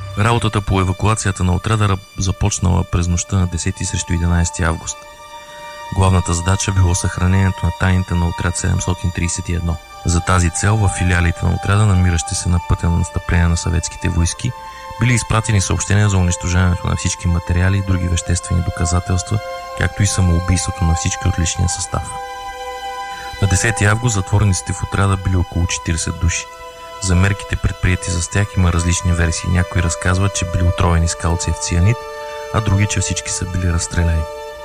Работата по евакуацията на отряда започнала през нощта на 10 срещу 11 август. Главната задача било съхранението на тайните на отряд 731. За тази цел в филиалите на отряда, намиращи се на пътя на настъпление на съветските войски, били изпратени съобщения за унищожаването на всички материали и други веществени доказателства, както и самоубийството на всички от личния състав. На 10 август затворниците в отряда били около 40 души. За мерките, предприети за тях, има различни версии. Някои разказват, че били отровени с калциев цианид, а други, че всички са били разстреляни.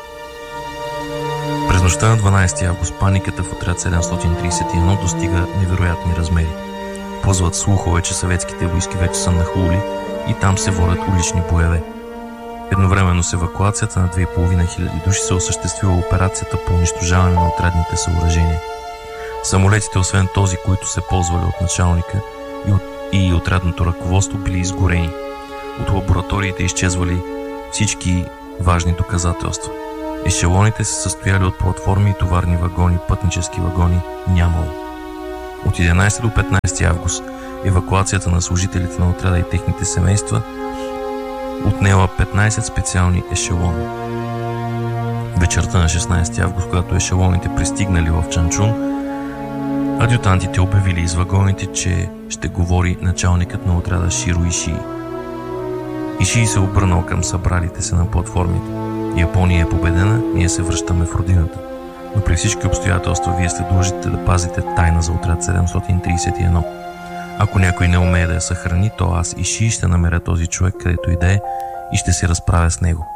През нощта на 12 август паниката в отряд 731 достига невероятни размери. Плъзват слухове, че съветските войски вече са нахлули и там се водят улични боеве. Едновременно с евакуацията на 2500 души се осъществила операцията по унищожаване на отрядните съоръжения. Самолетите, освен този, които се ползвали от началника и отрядното ръководство, били изгорени. От лабораториите изчезвали всички важни доказателства. Ешелоните се състояли от платформи и товарни вагони, пътнически вагони нямало. От 11 до 15 август евакуацията на служителите на отряда и техните семейства отнела 15 специални ешелона. Вечерта на 16 август, когато ешелоните пристигнали в Чанчун, адютантите обявили из вагоните, че ще говори началникът на отряда Широ Ишии. Ишии се обърнал към събралите се на платформите. Япония е победена, ние се връщаме в родината. Но при всички обстоятелства вие сте длъжните да пазите тайна за отряд 731. Ако някой не умее да я съхрани, то аз Ишии ще намеря този човек, където и да е, и ще се разправя с него.